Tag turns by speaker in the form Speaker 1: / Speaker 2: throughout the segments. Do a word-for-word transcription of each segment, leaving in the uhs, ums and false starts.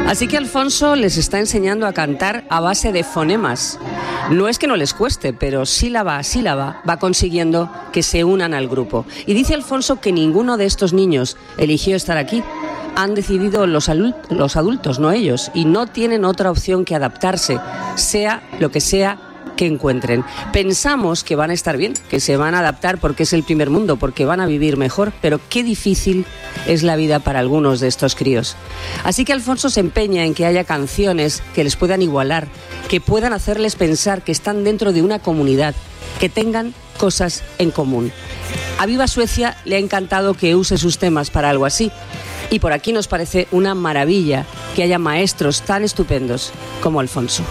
Speaker 1: Así que Alfonso les está enseñando a cantar a base de fonemas. No es que no les cueste, pero sílaba a sílaba va consiguiendo que se unan al grupo. Y dice Alfonso que ninguno de estos niños eligió estar aquí. Han decidido los, adult- los adultos, no ellos, y no tienen otra opción que adaptarse, sea lo que sea que encuentren. Pensamos que van a estar bien, que se van a adaptar porque es el primer mundo, porque van a vivir mejor, pero qué difícil es la vida para algunos de estos críos. Así que Alfonso se empeña en que haya canciones que les puedan igualar, que puedan hacerles pensar que están dentro de una comunidad, que tengan cosas en común. A Viva Suecia le ha encantado que use sus temas para algo así. Y por aquí nos parece una maravilla que haya maestros tan estupendos como Alfonso.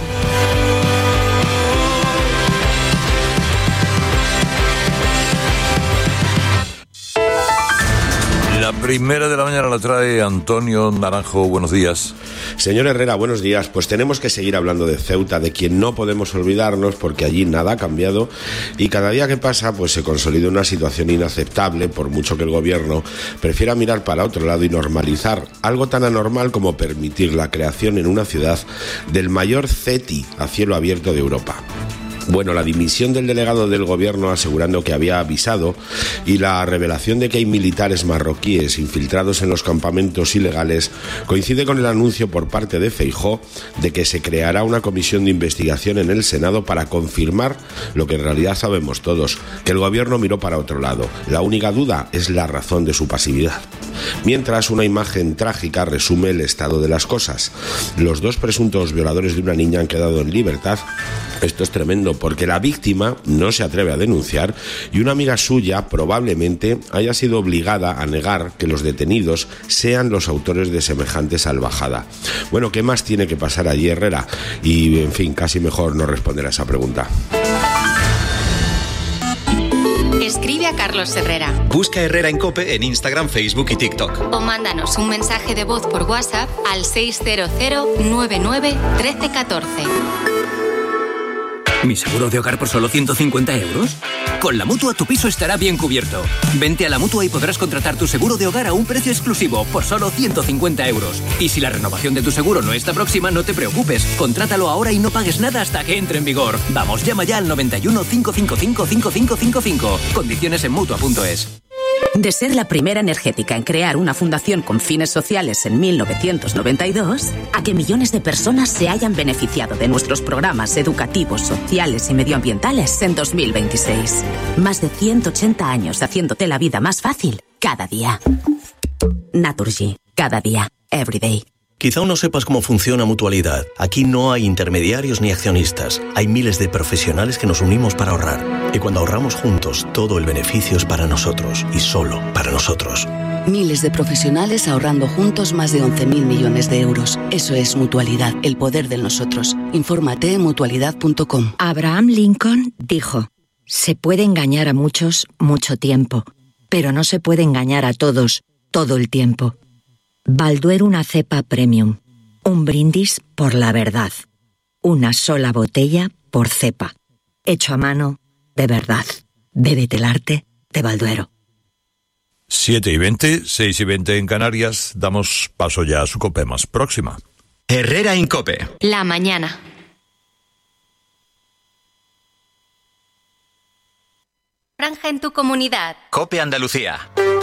Speaker 2: La primera de la mañana la trae Antonio Naranjo. Buenos días.
Speaker 3: Señor Herrera, buenos días. Pues tenemos que seguir hablando de Ceuta, de quien no podemos olvidarnos porque allí nada ha cambiado y cada día que pasa pues se consolida una situación inaceptable, por mucho que el gobierno prefiera mirar para otro lado y normalizar algo tan anormal como permitir la creación en una ciudad del mayor CETI a cielo abierto de Europa. Bueno, la dimisión del delegado del gobierno asegurando que había avisado y la revelación de que hay militares marroquíes infiltrados en los campamentos ilegales coincide con el anuncio por parte de Feijóo de que se creará una comisión de investigación en el Senado para confirmar lo que en realidad sabemos todos, que el gobierno miró para otro lado. La única duda es la razón de su pasividad. Mientras, una imagen trágica resume el estado de las cosas. Los dos presuntos violadores de una niña han quedado en libertad. Esto es tremendo porque la víctima no se atreve a denunciar y una amiga suya probablemente haya sido obligada a negar que los detenidos sean los autores de semejante salvajada. Bueno, ¿qué más tiene que pasar allí, Herrera? Y, en fin, casi mejor no responder a esa pregunta.
Speaker 4: Escribe a Carlos Herrera.
Speaker 5: Busca Herrera en COPE en Instagram, Facebook y TikTok.
Speaker 4: O mándanos un mensaje de voz por WhatsApp al seis cero cero nueve nueve uno tres uno cuatro.
Speaker 6: ¿Mi seguro de hogar por solo ciento cincuenta euros? Con la Mutua tu piso estará bien cubierto. Vente a la Mutua y podrás contratar tu seguro de hogar a un precio exclusivo por solo ciento cincuenta euros. Y si la renovación de tu seguro no está próxima, no te preocupes. Contrátalo ahora y no pagues nada hasta que entre en vigor. Vamos, llama ya al noventa y uno, cinco cinco cinco, cinco cinco cinco cinco. Condiciones en Mutua punto es.
Speaker 7: De ser la primera energética en crear una fundación con fines sociales en mil novecientos noventa y dos, a que millones de personas se hayan beneficiado de nuestros programas educativos, sociales y medioambientales en dos mil veintiséis. Más de ciento ochenta años haciéndote la vida más fácil cada día. Naturgy, cada día, every day.
Speaker 8: Quizá aún no sepas cómo funciona Mutualidad. Aquí no hay intermediarios ni accionistas. Hay miles de profesionales que nos unimos para ahorrar. Y cuando ahorramos juntos, todo el beneficio es para nosotros y solo para nosotros.
Speaker 9: Miles de profesionales ahorrando juntos más de once mil millones de euros. Eso es Mutualidad, el poder del nosotros. Infórmate en mutualidad punto com.
Speaker 10: Abraham Lincoln dijo: se puede engañar a muchos mucho tiempo, pero no se puede engañar a todos todo el tiempo. Balduero, una cepa premium. Un brindis por la verdad. Una sola botella por cepa. Hecho a mano, de verdad. Bébete el arte de Balduero.
Speaker 2: siete y veinte, seis y veinte en Canarias. Damos paso ya a su COPE más próxima.
Speaker 5: Herrera en COPE.
Speaker 4: La mañana. Franja en tu comunidad.
Speaker 5: COPE Andalucía.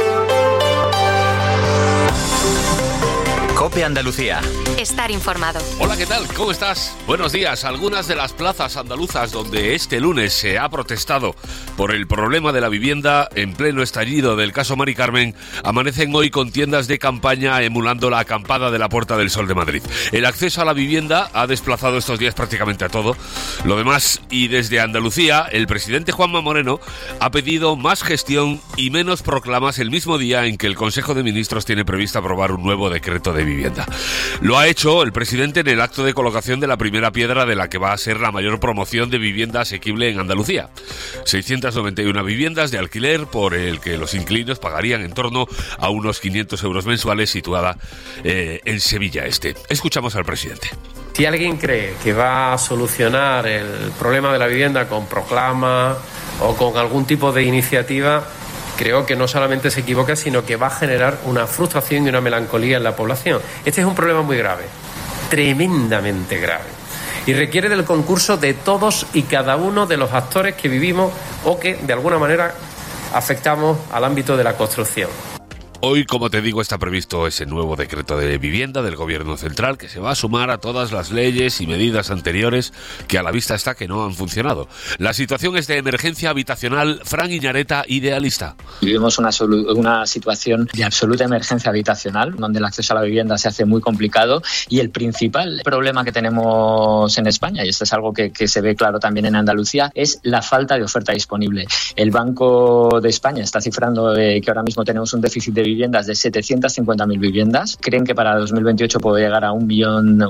Speaker 5: COPE Andalucía.
Speaker 4: Estar informado.
Speaker 11: Hola, ¿qué tal? ¿Cómo estás? Buenos días. Algunas de las plazas andaluzas donde este lunes se ha protestado por el problema de la vivienda en pleno estallido del caso Mari Carmen amanecen hoy con tiendas de campaña emulando la acampada de la Puerta del Sol de Madrid. El acceso a la vivienda ha desplazado estos días prácticamente a todo. Lo demás, y desde Andalucía, el presidente Juanma Moreno ha pedido más gestión y menos proclamas el mismo día en que el Consejo de Ministros tiene previsto aprobar un nuevo decreto de vivienda. Lo ha hecho el presidente en el acto de colocación de la primera piedra de la que va a ser la mayor promoción de vivienda asequible en Andalucía. seiscientas noventa y una viviendas de alquiler por el que los inquilinos pagarían en torno a unos quinientos euros mensuales, situada eh, en Sevilla Este. Escuchamos al presidente.
Speaker 12: Si alguien cree que va a solucionar el problema de la vivienda con proclama o con algún tipo de iniciativa, creo que no solamente se equivoca, sino que va a generar una frustración y una melancolía en la población. Este es un problema muy grave. tremendamente grave y requiere del concurso de todos y cada uno de los actores que vivimos o que, de alguna manera, afectamos al ámbito de la construcción.
Speaker 11: Hoy, como te digo, está previsto ese nuevo decreto de vivienda del Gobierno Central que se va a sumar a todas las leyes y medidas anteriores que a la vista está que no han funcionado. La situación es de emergencia habitacional. Fran Iñareta, idealista.
Speaker 13: Vivimos una, una situación de absoluta emergencia habitacional, donde el acceso a la vivienda se hace muy complicado, y el principal problema que tenemos en España, y esto es algo que, que se ve claro también en Andalucía, es la falta de oferta disponible. El Banco de España está cifrando eh, que ahora mismo tenemos un déficit de viviendas de setecientas cincuenta mil viviendas. Creen que para dos mil veintiocho puede llegar a un millón.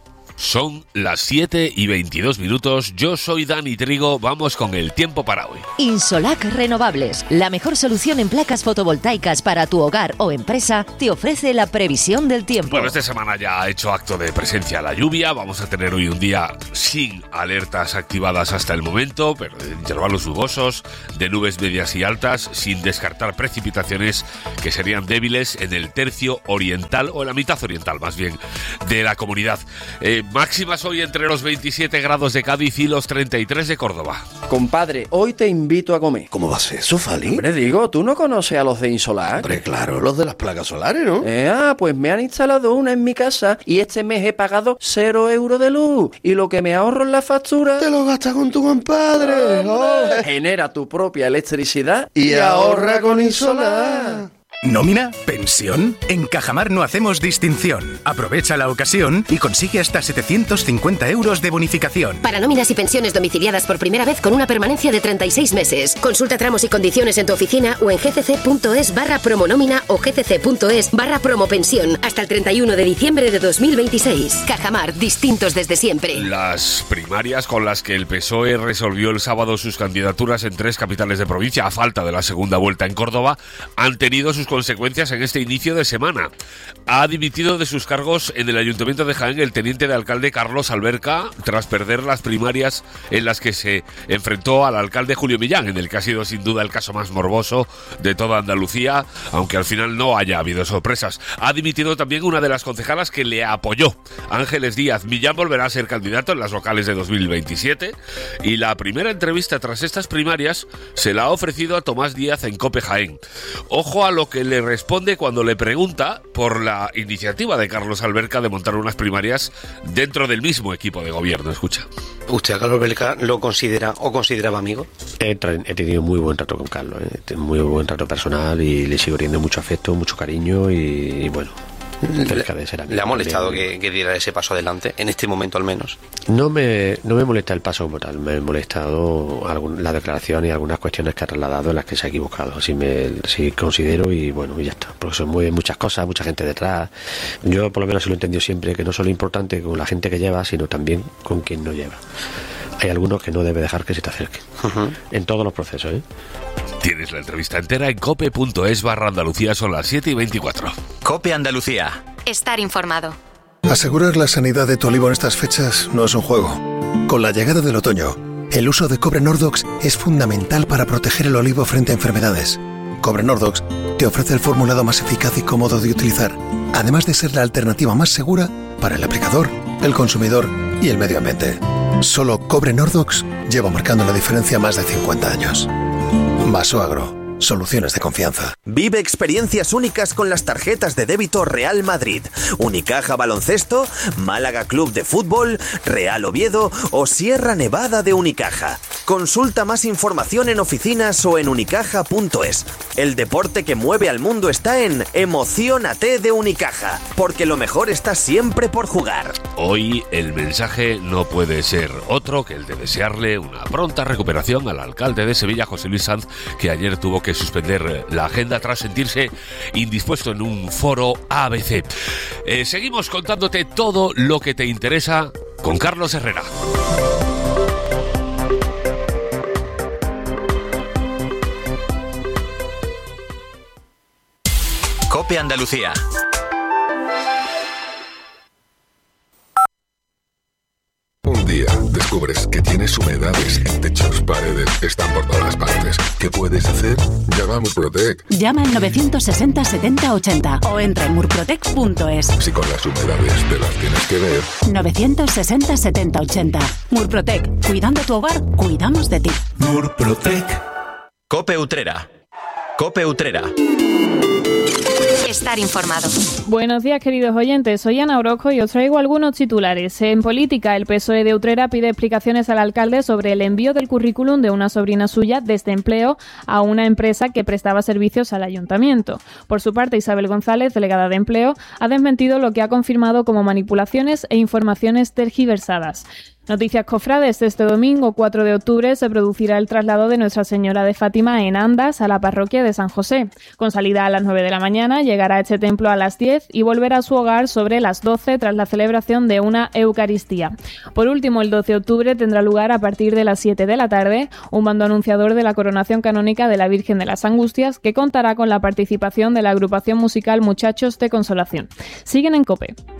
Speaker 11: Son las siete y veintidós minutos. Yo soy Dani Trigo. Vamos con el tiempo para hoy.
Speaker 14: Insolac Renovables, la mejor solución en placas fotovoltaicas para tu hogar o empresa, te ofrece la previsión del tiempo.
Speaker 11: Bueno, esta semana ya ha hecho acto de presencia la lluvia. Vamos a tener hoy un día sin alertas activadas hasta el momento, pero de intervalos nubosos, de nubes medias y altas, sin descartar precipitaciones que serían débiles en el tercio oriental, o en la mitad oriental más bien, de la comunidad. Eh, Máximas hoy entre los veintisiete grados de Cádiz y los treinta y tres de Córdoba.
Speaker 15: Compadre, hoy te invito a comer.
Speaker 16: ¿Cómo va a ser eso, Fali?
Speaker 15: Hombre, digo, ¿tú no conoces a los de Insolac?
Speaker 16: Hombre, claro, los de las placas solares, ¿no?
Speaker 15: Eh, ah, pues me han instalado una en mi casa y este mes he pagado cero euros de luz. Y lo que me ahorro en la factura...
Speaker 16: Te lo gastas con tu compadre.
Speaker 15: Oh, genera tu propia electricidad
Speaker 16: y, y ahorra con Insolac.
Speaker 17: ¿Nómina? ¿Pensión? En Cajamar no hacemos distinción. Aprovecha la ocasión y consigue hasta setecientos cincuenta euros de bonificación.
Speaker 18: Para nóminas y pensiones domiciliadas por primera vez con una permanencia de treinta y seis meses. Consulta tramos y condiciones en tu oficina o en gcc.es barra promonómina o gcc.es barra promopensión hasta el treinta y uno de diciembre de dos mil veintiséis. Cajamar, distintos desde siempre.
Speaker 11: Las primarias con las que el P S O E resolvió el sábado sus candidaturas en tres capitales de provincia, a falta de la segunda vuelta en Córdoba, han tenido sus consecuencias en este inicio de semana. Ha dimitido de sus cargos en el Ayuntamiento de Jaén el teniente de alcalde Carlos Alberca tras perder las primarias en las que se enfrentó al alcalde Julio Millán, en el que ha sido sin duda el caso más morboso de toda Andalucía, aunque al final no haya habido sorpresas. Ha dimitido también una de las concejalas que le apoyó, Ángeles Díaz. Millán volverá a ser candidato en las locales de dos mil veintisiete y la primera entrevista tras estas primarias se la ha ofrecido a Tomás Díaz en COPE Jaén. Ojo a lo que le responde cuando le pregunta por la iniciativa de Carlos Alberca de montar unas primarias dentro del mismo equipo de gobierno. Escucha.
Speaker 19: ¿Usted a Carlos Alberca lo considera o consideraba amigo?
Speaker 20: He, he tenido muy buen trato con Carlos, ¿eh? muy buen trato personal y le sigo teniendo mucho afecto, mucho cariño y, y bueno...
Speaker 19: Le, ¿Le ha molestado que, que diera ese paso adelante, en este momento al menos?
Speaker 20: No me, no me molesta el paso como tal, me ha molestado algún, la declaración y algunas cuestiones que ha trasladado en las que se ha equivocado. Así me sí considero y bueno, y ya está. Porque son muy, muchas cosas, mucha gente detrás. Yo por lo menos se lo he entendido siempre, que no solo es importante con la gente que lleva, sino también con quien no lleva. Hay algunos que no debe dejar que se te acerquen. Uh-huh. En todos los procesos, ¿eh?
Speaker 11: Tienes la entrevista entera en cope.es barra Andalucía, son las siete y veinticuatro.
Speaker 5: Cope Andalucía.
Speaker 4: Estar informado.
Speaker 21: Asegurar la sanidad de tu olivo en estas fechas no es un juego. Con la llegada del otoño, el uso de cobre Nordox es fundamental para proteger el olivo frente a enfermedades. Cobre Nordox te ofrece el formulado más eficaz y cómodo de utilizar, además de ser la alternativa más segura para el aplicador, el consumidor y el medio ambiente. Solo Cobre Nordox lleva marcando la diferencia más de cincuenta años. Vasoagro. Soluciones de confianza.
Speaker 22: Vive experiencias únicas con las tarjetas de débito Real Madrid, Unicaja Baloncesto, Málaga Club de Fútbol, Real Oviedo o Sierra Nevada de Unicaja. Consulta más información en oficinas o en unicaja punto es. El deporte que mueve al mundo está en Emociónate de Unicaja, porque lo mejor está siempre por jugar.
Speaker 11: Hoy el mensaje no puede ser otro que el de desearle una pronta recuperación al alcalde de Sevilla, José Luis Sanz, que ayer tuvo que suspender la agenda tras sentirse indispuesto en un foro A B C. Eh, seguimos contándote todo lo que te interesa con Carlos Herrera.
Speaker 5: Cope Andalucía.
Speaker 23: Un día, después
Speaker 1: descubres que tienes humedades en techos, paredes, están por todas partes. ¿Qué puedes hacer? Llama a Murprotec.
Speaker 3: Llama al novecientos sesenta setenta ochenta o entra en murprotec punto es.
Speaker 1: Si con las humedades te las tienes que ver.
Speaker 3: novecientos sesenta setenta ochenta. Murprotec. Cuidando tu hogar, cuidamos de ti.
Speaker 1: Murprotec.
Speaker 5: Cope Utrera. Cope Utrera.
Speaker 4: Estar informado.
Speaker 23: Buenos días, queridos oyentes. Soy Ana Orozco y os traigo algunos titulares. En política, el P S O E de Utrera pide explicaciones al alcalde sobre el envío del currículum de una sobrina suya desde empleo a una empresa que prestaba servicios al ayuntamiento. Por su parte, Isabel González, delegada de empleo, ha desmentido lo que ha confirmado como manipulaciones e informaciones tergiversadas. Noticias cofrades. Este domingo cuatro de octubre se producirá el traslado de Nuestra Señora de Fátima en Andas a la parroquia de San José. Con salida a las nueve de la mañana, llegará a este templo a las diez y volverá a su hogar sobre las doce tras la celebración de una Eucaristía. Por último, el doce de octubre tendrá lugar a partir de las siete de la tarde un bando anunciador de la coronación canónica de la Virgen de las Angustias, que contará con la participación de la agrupación musical Muchachos de Consolación. Siguen en COPE.